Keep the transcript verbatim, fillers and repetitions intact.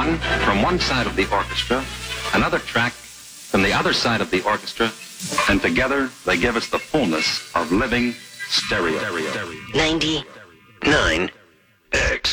One from one side of the orchestra, another track from the other side of the orchestra, and together they give us the fullness of living stereo. ninety-nine X.